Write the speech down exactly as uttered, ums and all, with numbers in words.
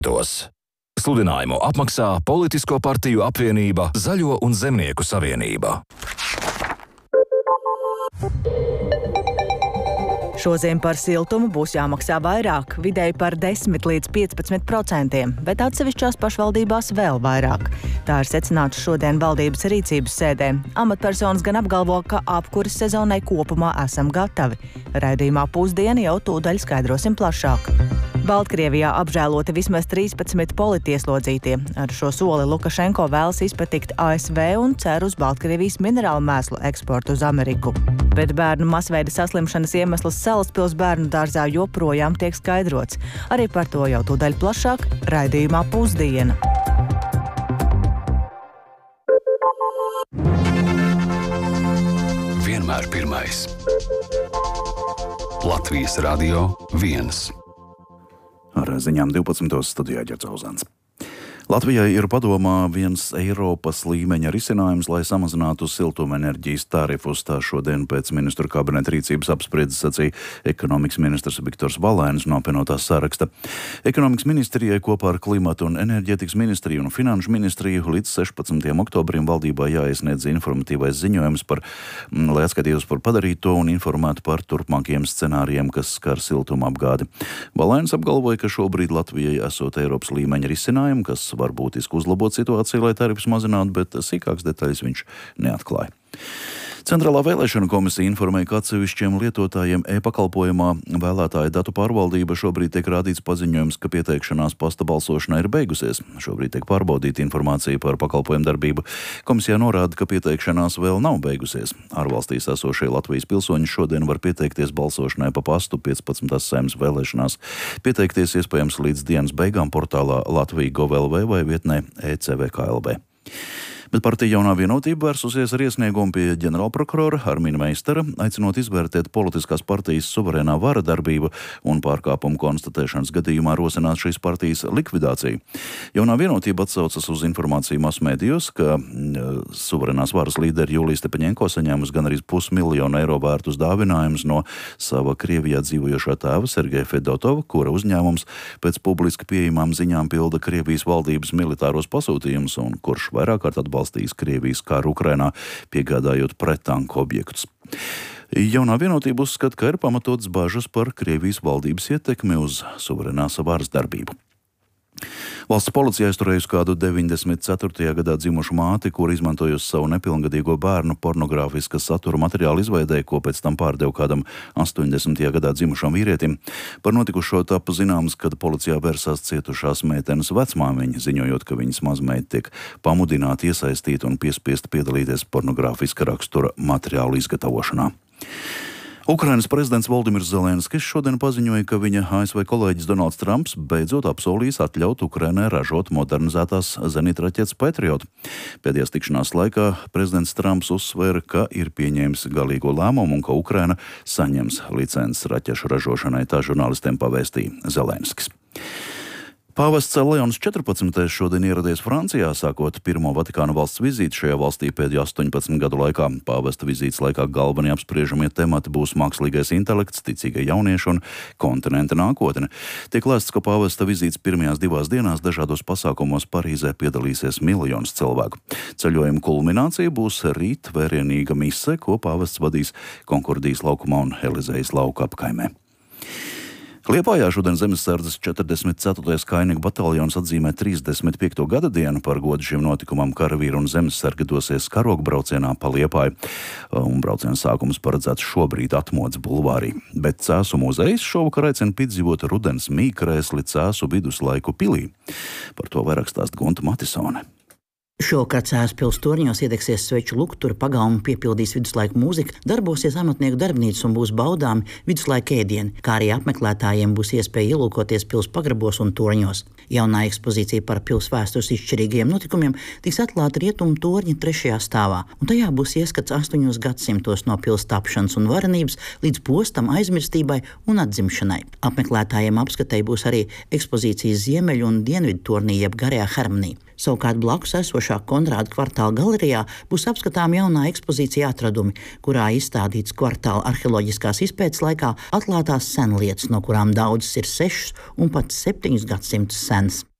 Tos. Sludinājumu apmaksā Politisko partiju apvienība Zaļo un Zemnieku savienība. Šoziem par siltumu būs jāmaksā vairāk, vidēji par desmit līdz piecpadsmit procentiem, bet atsevišķās pašvaldībās vēl vairāk. Tā ir secināts šodien valdības rīcības sēdē. Amatpersonas gan apgalvo, ka apkuras sezonai kopumā esam gatavi. Raidījumā Pusdiena jau tūdaļ skaidrosim plašāk. Baltkrievijā apžēloti vismaz trīspadsmit politieslodzītie. Ar šo soli Lukašenko vēlas izpatikt A S V un cer uz Baltkrievijas minerālu mēslu eksportu uz Ameriku. Bet bērnu masveida saslimšanas iemesls Salaspils bērnu dārzā joprojām tiek skaidrots. Arī par to jau tūdaļ plašāk raidījumā Pusdiena. Vienmēr pirmais. Latvijas radio viens. Ar ziņām divpadsmitos studijā Ģercauzāns. Latvijai ir padomā viens Eiropas līmeņa risinājums, lai samazinātu siltumenerģijas tarifus. Tā šodien pēc ministru kabineta rīcības apspriedzes sacīja ekonomikas ministrs Viktors Valēns no apvienotās saraksta. Ekonomikas ministrijai kopā ar klimatu un enerģētikas ministriju un finanšu ministriju līdz sešpadsmitajam oktobrim valdībā jāiesniedz informatīvais ziņojums, par, lai atskaitītos par padarīto un informētu par turpmākajiem scenārijiem, kas skar siltuma apgādi. Valēns apgalvoja, ka šobrīd Latvijai esot Eiropas līmeņa risinājumu, kas var būtiski uzlabot situāciju, lai tarifus mazinātu, bet sīkākas detaļas viņš neatklāja. Centrālā vēlēšana komisija informēja, ka atsevišķiem lietotājiem e-pakalpojumā vēlētāju datu pārvaldība šobrīd tiek rādīts paziņojums, ka pieteikšanās pasta balsošanai ir beigusies. Šobrīd tiek pārbaudīta informācija par pakalpojumu darbību. Komisijā norāda, ka pieteikšanās vēl nav beigusies. Ārvalstīs esošie Latvijas pilsoņi šodien var pieteikties balsošanai pa pastu piecpadsmitās Saeimas vēlēšanās. Pieteikties iespējams līdz dienas beigām portālā Latvija Gov L V vai vietnē E C V K L B. Bet partija Jaunā vienotība vērsusies ar iesniegumu pie ģenerālprokurora Armina Meistara, aicinot izvērtēt politiskās partijas suverēnā vara darbību un pārkāpumu konstatēšanas gadījumā rosināt šīs partijas likvidāciju. Jaunā vienotība atsaucas uz informāciju masmēdijos, ka suverēnās varas līderi Julija Stepaņenko saņēmusi gan arī pusmiljonu eiro vērtus dāvinājumus no sava Krievijā dzīvojošā tēva Sergeja Fedotova, kura uzņēmums pēc publiski pieejamām ziņām pilda Krievijas valdības militāros pasūtījumus un kurš vairāk kārt atbalstījis Krievijas kāru Ukrainā, piegādājot prettanku objektus. Jaunā vienotība uzskata, ka ir pamatotas bažas par Krievijas valdības ietekmi uz suverēnās varas darbību. Valsts policija aizturējusi kādu deviņdesmit ceturtajā gadā dzimušu māti, kur izmantojusi savu nepilngadīgo bērnu pornogrāfiska satura materiālu izveidē, ko pēc tam pārdeva kādam astoņdesmitajā gadā dzimušam vīrietim. Par notikušo tapu zināms, kad policijā vērsās cietušās meitenes vecmāmiņa, ziņojot, ka viņas mazmeita tiek pamudināta iesaistīt un piespiest piedalīties pornogrāfiska rakstura materiālu izgatavošanā. Ukrainas prezidents Voldimirs Zelenskis šodien paziņoja, ka viņa A S V kolēģis Donalds Trumps beidzot apsolījis atļaut Ukrainai ražot modernizētās zenītraķetes Patriot. Pēdējās tikšanās laikā prezidents Trumps uzsvēra, ka ir pieņēmis galīgo lēmumu un ka Ukraina saņems licences raķešu ražošanai, tā žurnālistiem pavēstīja Zelenskis. Pāvests Leons četrpadsmitais šodien ieradies Francijā, sākot pirmo Vatikāna valsts vizīti šajā valstī pēdējo astoņpadsmit gadu laikā. Pāvesta vizītes laikā galvenie apspriežamie temati būs mākslīgais intelekts, ticīgie jaunieši un kontinenta nākotne. Tiek lēsts, ka pāvesta vizītes pirmajās divās dienās dažādos pasākumos Parīzē piedalīsies miljonus cilvēku. Ceļojuma kulminācija būs rīt vērienīga mise, ko pāvests vadīs Konkordijas laukumā un Elizejas lauka apkaimē. Liepājā šodien Zemesardzes četrdesmit ceturtais kainieku bataljons atzīmē trīsdesmit piekto gada dienu. Par godu šim notikumam karavīri un zemesargi dosies karogu braucienā pa Liepāju. Un brauciena sākums paredzēts šobrīd Atmodas bulvārī. Bet Cēsu muzejs šovakar aicina piedzīvot rudens mīkrēsli Cēsu viduslaiku pilī. Par to vairāk stāsta Gunta Matisone. Šovakar Cēspils torņos iedegsies sveču luktura, pagaumu piepildīs viduslaiku mūzika, darbosies amatnieku darbnīcas un būs baudām viduslaiku ēdieni, kā arī apmeklētājiem būs iespēja ielūkoties pils pagrabos un torņos. Jaunā ekspozīcija par pils vēstures izšķirīgajiem notikumiem tiks atklāta rietumu torņa trešajā stāvā, un tajā būs ieskats astoņos gadsimtos no pils tapšanas un varenības līdz postam, aizmirstībai un atzimšanai. Apmeklētājiem apskatei būs arī ekspozīcijas ziemeļu un dienvidu tornī jeb garajā harmonī. Savukārt blakus esošā Konrāda kvartāla galerijā būs apskatām jaunā ekspozīcija atradumi, kurā izstādīts kvartāla arheoloģiskās izpētes laikā atklātās senlietas, no kurām daudzas ir sešus un pat septiņus gadsimtus senas.